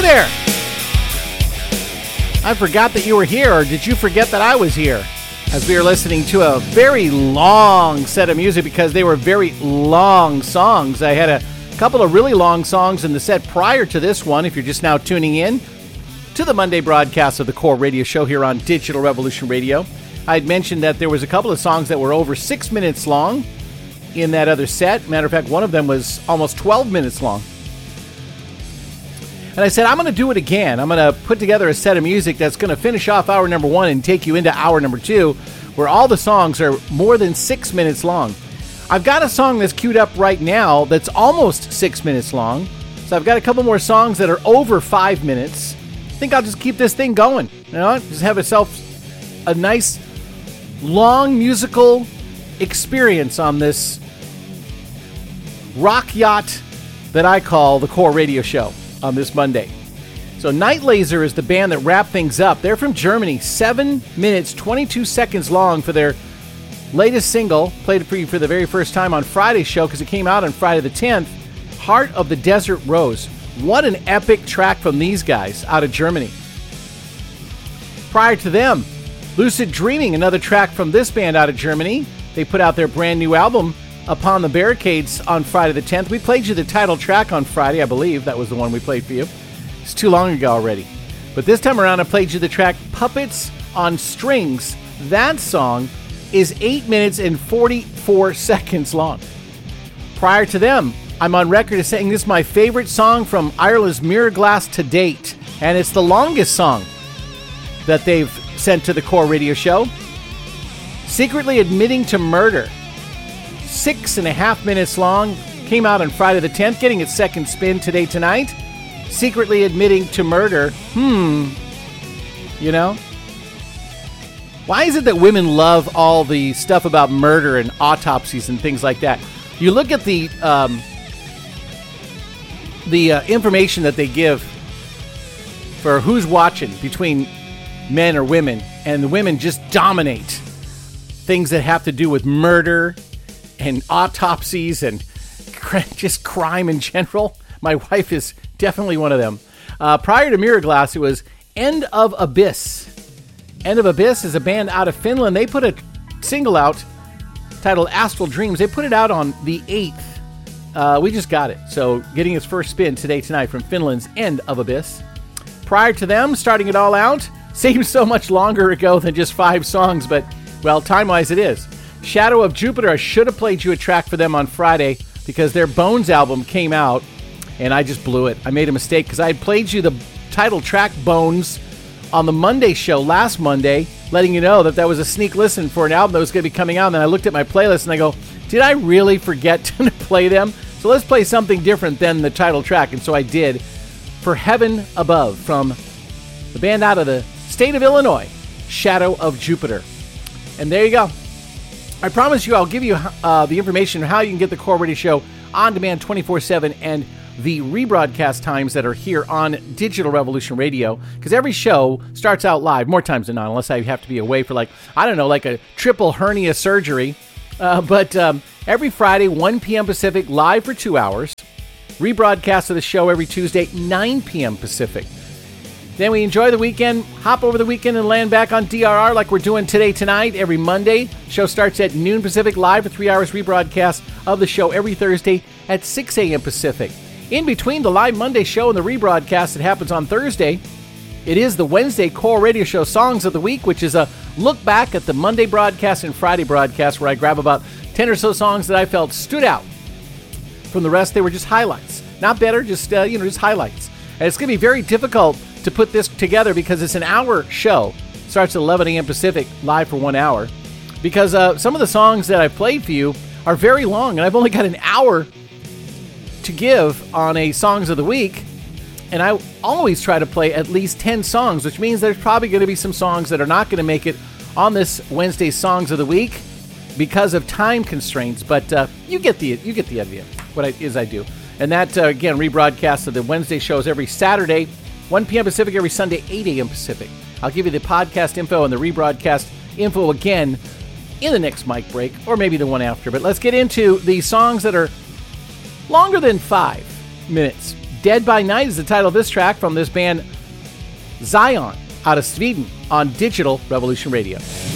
there! I forgot that you were here, or did you forget that I was here? As we were listening to a very long set of music because they were very long songs. I had a couple of really long songs in the set prior to this one, if you're just now tuning in to the Monday broadcast of the Core Radio Show here on Digital Revolution Radio. I had mentioned that there was a couple of songs that were over 6 minutes long in that other set. Matter of fact, one of them was almost 12 minutes long. And I said, I'm going to do it again. I'm going to put together a set of music that's going to finish off hour number 1 and take you into hour number 2, where all the songs are more than 6 minutes long. I've got a song that's queued up right now that's almost 6 minutes long. So I've got a couple more songs that are over 5 minutes. I think I'll just keep this thing going. You know, just have yourself a nice, long musical experience on this rock yacht that I call the Core Radio Show on this Monday. So Night Laser is the band that wrapped things up. They're from Germany, 7 minutes, 22 seconds long for their latest single. Played it for you for the very first time on Friday's show because it came out on Friday the 10th, Heart of the Desert Rose. What an epic track from these guys out of Germany. Prior to them, Lucid Dreaming, another track from this band out of Germany. They put out their brand new album, Upon the Barricades, on Friday the 10th. We played you the title track on Friday, I believe. That was the one we played for you. It's too long ago already. But this time around, I played you the track Puppets on Strings. That song is 8 minutes and 44 seconds long. Prior to them, I'm on record as saying this is my favorite song from Ireland's Mirror Glass to date. And it's the longest song that they've sent to the Core Radio Show. Secretly Admitting to Murder. 6.5 minutes long. Came out on Friday the 10th, getting its second spin today, tonight. Secretly Admitting to Murder. You know? Why is it that women love all the stuff about murder and autopsies and things like that? You look at the information that they give for who's watching between men or women, and the women just dominate things that have to do with murder and autopsies and just crime in general. My wife is definitely one of them. Prior to Mirror Glass, it was End of Abyss. End of Abyss is a band out of Finland. They put a single out titled Astral Dreams. They put it out on the 8th. We just got it. So getting its first spin today, tonight from Finland's End of Abyss. Prior to them, starting it all out, seems so much longer ago than just 5 songs, but, well, time-wise it is. Shadow of Jupiter. I should have played you a track for them on Friday because their Bones album came out, and I just blew it. I made a mistake because I had played you the title track Bones on the Monday show last Monday, letting you know that that was a sneak listen for an album that was going to be coming out, and then I looked at my playlist and I go, did I really forget to play them? So let's play something different than the title track, and so I did. For Heaven Above, from the band out of the state of Illinois, Shadow of Jupiter. And there you go. I promise you I'll give you the information on how you can get the Core Radio Show on demand 24/7 and the rebroadcast times that are here on Digital Revolution Radio, because every show starts out live more times than not, unless I have to be away for like a triple hernia surgery. But every Friday, 1 p.m. Pacific, live for 2 hours. Rebroadcast of the show every Tuesday, 9 p.m. Pacific. Then we enjoy the weekend, hop over the weekend and land back on DRR like we're doing today, tonight, every Monday. Show starts at noon Pacific, live for 3 hours. Rebroadcast of the show every Thursday at 6 a.m. Pacific. In between the live Monday show and the rebroadcast that happens on Thursday, it is the Wednesday Core Radio Show Songs of the Week, which is a look back at the Monday broadcast and Friday broadcast, where I grab about 10 or so songs that I felt stood out from the rest. They were just highlights. Not better, just just highlights. And it's going to be very difficult to put this together because it's an hour show. It starts at 11 a.m. Pacific, live for 1 hour. Because some of the songs that I've played for you are very long, and I've only got an hour to give on a Songs of the Week. And I always try to play at least 10 songs, which means there's probably going to be some songs that are not going to make it on this Wednesday Songs of the Week because of time constraints. But you get the idea, what I do. And that, again, rebroadcast of the Wednesday shows every Saturday, 1 p.m. Pacific, every Sunday, 8 a.m. Pacific. I'll give you the podcast info and the rebroadcast info again in the next mic break, or maybe the one after. But let's get into the songs that are longer than 5 minutes, Dead by Night is the title of this track from this band Zion out of Sweden on Digital Revolution Radio.